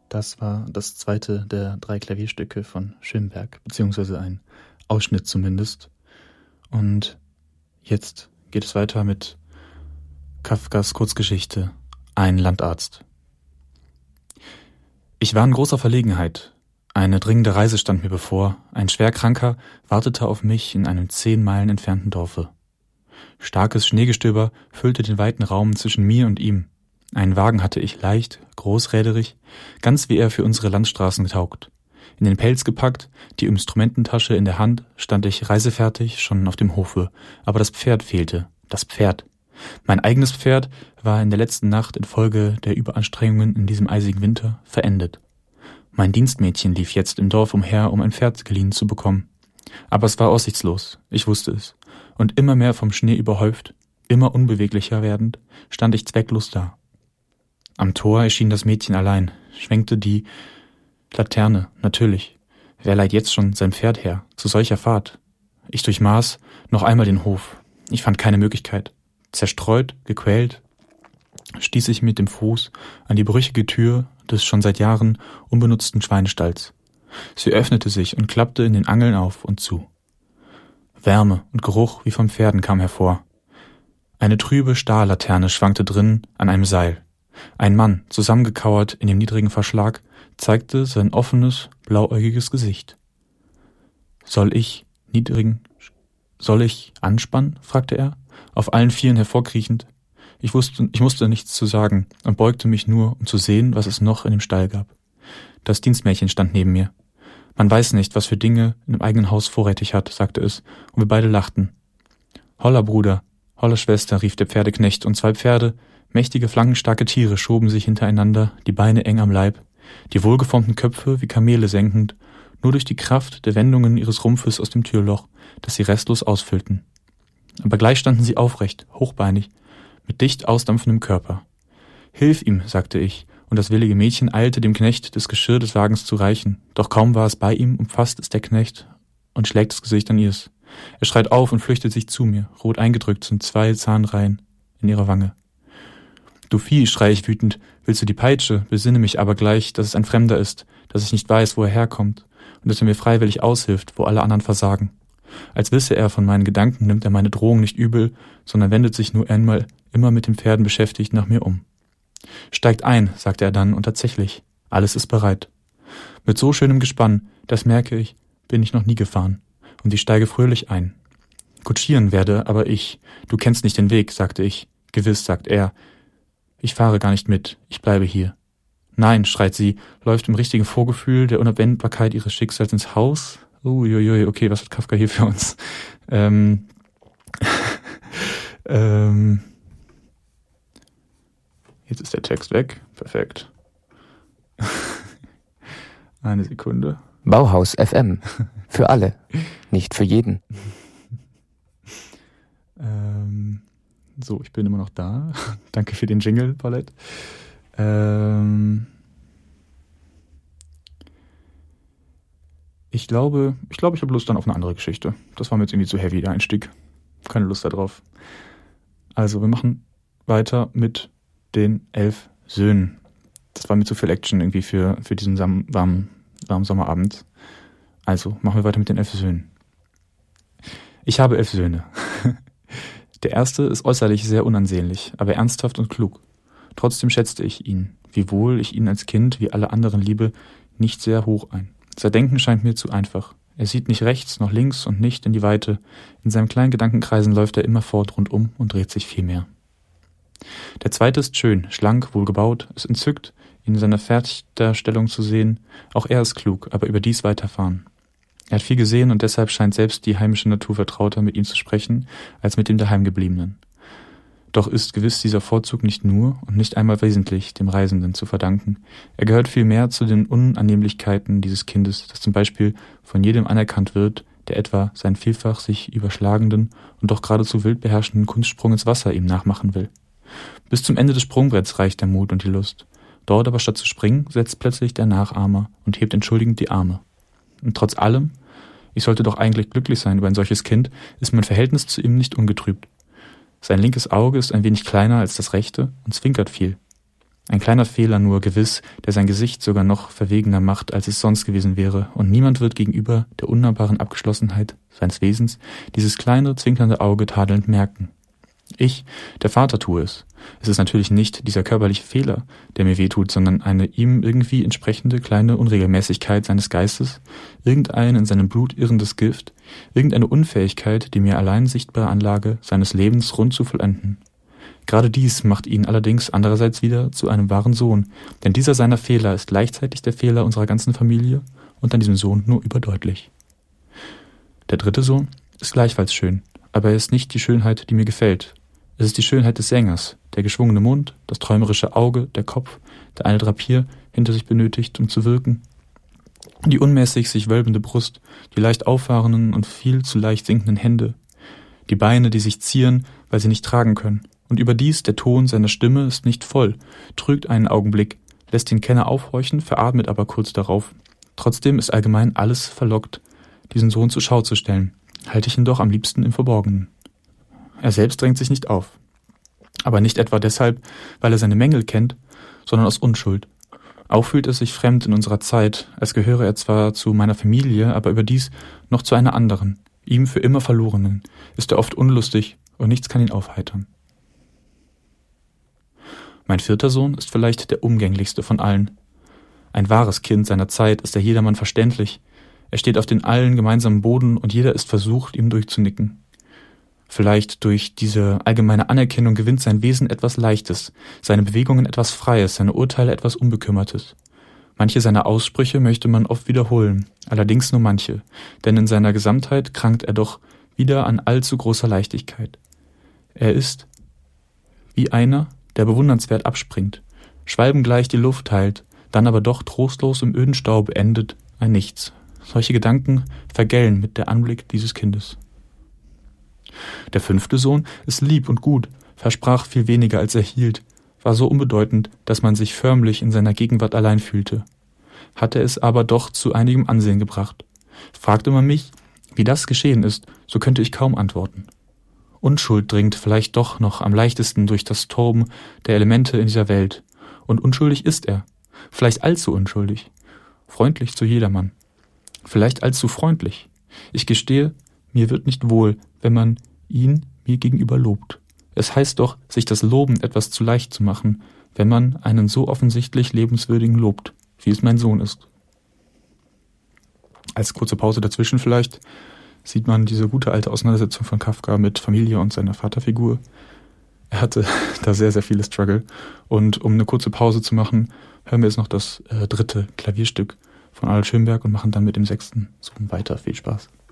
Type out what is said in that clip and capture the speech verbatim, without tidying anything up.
Das war das zweite der drei Klavierstücke von Schönberg, beziehungsweise ein Ausschnitt zumindest. Und jetzt geht es weiter mit Kafkas Kurzgeschichte Ein Landarzt. Ich war in großer Verlegenheit. Eine dringende Reise stand mir bevor. Ein Schwerkranker wartete auf mich in einem zehn Meilen entfernten Dorfe. Starkes Schneegestöber füllte den weiten Raum zwischen mir und ihm. Einen Wagen hatte ich leicht, großräderig, ganz wie er für unsere Landstraßen getaugt. In den Pelz gepackt, die Instrumententasche in der Hand, stand ich reisefertig schon auf dem Hofe, aber das Pferd fehlte, das Pferd. Mein eigenes Pferd war in der letzten Nacht infolge der Überanstrengungen in diesem eisigen Winter verendet. Mein Dienstmädchen lief jetzt im Dorf umher, um ein Pferd geliehen zu bekommen. Aber es war aussichtslos, ich wusste es, und immer mehr vom Schnee überhäuft, immer unbeweglicher werdend, stand ich zwecklos da. Am Tor erschien das Mädchen allein, schwenkte die Laterne, natürlich. Wer leiht jetzt schon sein Pferd her, zu solcher Fahrt? Ich durchmaß noch einmal den Hof. Ich fand keine Möglichkeit. Zerstreut, gequält, stieß ich mit dem Fuß an die brüchige Tür des schon seit Jahren unbenutzten Schweinestalls. Sie öffnete sich und klappte in den Angeln auf und zu. Wärme und Geruch wie von Pferden kam hervor. Eine trübe Stahllaterne schwankte drin an einem Seil. Ein Mann, zusammengekauert in dem niedrigen Verschlag, zeigte sein offenes, blauäugiges Gesicht. »Soll ich niedrigen, soll ich anspannen?« fragte er, auf allen Vieren hervorkriechend. Ich wusste, ich musste nichts zu sagen und beugte mich nur, um zu sehen, was es noch in dem Stall gab. Das Dienstmädchen stand neben mir. »Man weiß nicht, was für Dinge in dem eigenen Haus vorrätig hat«, sagte es, und wir beide lachten. »Holla, Bruder, holla, Schwester«, rief der Pferdeknecht, und zwei Pferde, mächtige, flankenstarke Tiere, schoben sich hintereinander, die Beine eng am Leib, die wohlgeformten Köpfe wie Kamele senkend, nur durch die Kraft der Wendungen ihres Rumpfes aus dem Türloch, das sie restlos ausfüllten. Aber gleich standen sie aufrecht, hochbeinig, mit dicht ausdampfendem Körper. »Hilf ihm«, sagte ich, und das willige Mädchen eilte dem Knecht das Geschirr des Wagens zu reichen, doch kaum war es bei ihm, umfasst es der Knecht und schlägt das Gesicht an ihrs. Er schreit auf und flüchtet sich zu mir, rot eingedrückt sind zwei Zahnreihen in ihrer Wange. »Du Vieh«, schrei ich wütend, »willst du die Peitsche? Besinne mich aber gleich, dass es ein Fremder ist, dass ich nicht weiß, wo er herkommt und dass er mir freiwillig aushilft, wo alle anderen versagen.« Als wisse er von meinen Gedanken, nimmt er meine Drohung nicht übel, sondern wendet sich nur einmal, immer mit den Pferden beschäftigt, nach mir um. »Steigt ein«, sagte er dann, und tatsächlich, alles ist bereit. Mit so schönem Gespann, das merke ich, bin ich noch nie gefahren, und ich steige fröhlich ein. »Kutschieren werde aber ich, du kennst nicht den Weg«, sagte ich. »Gewiss«, sagt er, »ich fahre gar nicht mit, ich bleibe hier.« »Nein«, schreit sie, läuft im richtigen Vorgefühl der Unabwendbarkeit ihres Schicksals ins Haus. Uiuiui, okay, was hat Kafka hier für uns? Ähm, ähm, jetzt ist der Text weg, perfekt. Eine Sekunde. Bauhaus F M, für alle, nicht für jeden. ähm... So, ich bin immer noch da. Danke für den Jingle, Paulette. Ähm ich glaube, ich glaube, ich habe Lust dann auf eine andere Geschichte. Das war mir jetzt irgendwie zu heavy, der Einstieg. Keine Lust darauf. Also, wir machen weiter mit den elf Söhnen. Das war mir zu viel Action irgendwie für, für diesen sam- warmen, warmen Sommerabend. Also, machen wir weiter mit den elf Söhnen. Ich habe elf Söhne. Der erste ist äußerlich sehr unansehnlich, aber ernsthaft und klug. Trotzdem schätzte ich ihn, wiewohl ich ihn als Kind, wie alle anderen liebe, nicht sehr hoch ein. Sein Denken scheint mir zu einfach. Er sieht nicht rechts noch links und nicht in die Weite. In seinen kleinen Gedankenkreisen läuft er immerfort rundum und dreht sich viel mehr. Der zweite ist schön, schlank, wohlgebaut. Es entzückt, ihn in seiner Fertigdarstellung zu sehen. Auch er ist klug, aber überdies weiterfahren. Er hat viel gesehen und deshalb scheint selbst die heimische Natur vertrauter mit ihm zu sprechen, als mit dem Daheimgebliebenen. Doch ist gewiss dieser Vorzug nicht nur und nicht einmal wesentlich dem Reisenden zu verdanken. Er gehört vielmehr zu den Unannehmlichkeiten dieses Kindes, das zum Beispiel von jedem anerkannt wird, der etwa seinen vielfach sich überschlagenden und doch geradezu wild beherrschenden Kunstsprung ins Wasser ihm nachmachen will. Bis zum Ende des Sprungbretts reicht der Mut und die Lust. Dort aber statt zu springen, setzt plötzlich der Nachahmer und hebt entschuldigend die Arme. Und trotz allem, ich sollte doch eigentlich glücklich sein über ein solches Kind, ist mein Verhältnis zu ihm nicht ungetrübt. Sein linkes Auge ist ein wenig kleiner als das rechte und zwinkert viel. Ein kleiner Fehler nur, gewiss, der sein Gesicht sogar noch verwegener macht, als es sonst gewesen wäre, und niemand wird gegenüber der unnahbaren Abgeschlossenheit seines Wesens dieses kleine, zwinkernde Auge tadelnd merken. Ich, der Vater, tue es. Es ist natürlich nicht dieser körperliche Fehler, der mir wehtut, sondern eine ihm irgendwie entsprechende kleine Unregelmäßigkeit seines Geistes, irgendein in seinem Blut irrendes Gift, irgendeine Unfähigkeit, die mir allein sichtbare Anlage seines Lebens rund zu vollenden. Gerade dies macht ihn allerdings andererseits wieder zu einem wahren Sohn, denn dieser seiner Fehler ist gleichzeitig der Fehler unserer ganzen Familie und an diesem Sohn nur überdeutlich. Der dritte Sohn ist gleichfalls schön, aber er ist nicht die Schönheit, die mir gefällt. Es ist die Schönheit des Sängers, der geschwungene Mund, das träumerische Auge, der Kopf, der eine Drapier hinter sich benötigt, um zu wirken, die unmäßig sich wölbende Brust, die leicht auffahrenden und viel zu leicht sinkenden Hände, die Beine, die sich zieren, weil sie nicht tragen können. Und überdies der Ton seiner Stimme ist nicht voll, trügt einen Augenblick, lässt den Kenner aufhorchen, veratmet aber kurz darauf. Trotzdem ist allgemein alles verlockt, diesen Sohn zur Schau zu stellen, halte ich ihn doch am liebsten im Verborgenen. Er selbst drängt sich nicht auf. Aber nicht etwa deshalb, weil er seine Mängel kennt, sondern aus Unschuld. Auch fühlt er sich fremd in unserer Zeit, als gehöre er zwar zu meiner Familie, aber überdies noch zu einer anderen, ihm für immer Verlorenen, ist er oft unlustig und nichts kann ihn aufheitern. Mein vierter Sohn ist vielleicht der umgänglichste von allen. Ein wahres Kind seiner Zeit ist er jedermann verständlich. Er steht auf den allen gemeinsamen Boden und jeder ist versucht, ihm durchzunicken. Vielleicht durch diese allgemeine Anerkennung gewinnt sein Wesen etwas Leichtes, seine Bewegungen etwas Freies, seine Urteile etwas Unbekümmertes. Manche seiner Aussprüche möchte man oft wiederholen, allerdings nur manche, denn in seiner Gesamtheit krankt er doch wieder an allzu großer Leichtigkeit. Er ist wie einer, der bewundernswert abspringt, schwalbengleich die Luft teilt, dann aber doch trostlos im öden Staub endet, ein Nichts. Solche Gedanken vergällen mit der Anblick dieses Kindes. Der fünfte Sohn ist lieb und gut, versprach viel weniger als er hielt, war so unbedeutend, dass man sich förmlich in seiner Gegenwart allein fühlte. Hatte es aber doch zu einigem Ansehen gebracht. Fragte man mich, wie das geschehen ist, so könnte ich kaum antworten. Unschuld dringt vielleicht doch noch am leichtesten durch das Toben der Elemente in dieser Welt. Und unschuldig ist er. Vielleicht allzu unschuldig. Freundlich zu jedermann. Vielleicht allzu freundlich. Ich gestehe, mir wird nicht wohl, wenn man ihn mir gegenüber lobt. Es heißt doch, sich das Loben etwas zu leicht zu machen, wenn man einen so offensichtlich lebenswürdigen lobt, wie es mein Sohn ist. Als kurze Pause dazwischen vielleicht sieht man diese gute alte Auseinandersetzung von Kafka mit Familie und seiner Vaterfigur. Er hatte da sehr, sehr viele Struggle. Und um eine kurze Pause zu machen, hören wir jetzt noch das äh, dritte Klavierstück von Arnold Schönberg und machen dann mit dem sechsten Sohn weiter. Viel Spaß.